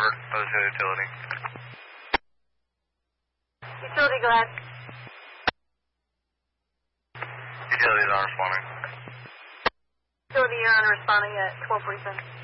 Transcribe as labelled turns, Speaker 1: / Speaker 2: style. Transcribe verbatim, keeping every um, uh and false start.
Speaker 1: Over. Other side utility.
Speaker 2: Utility, go ahead.
Speaker 1: Utility's on responding.
Speaker 2: Utility, you're on responding at twelve forty-seven.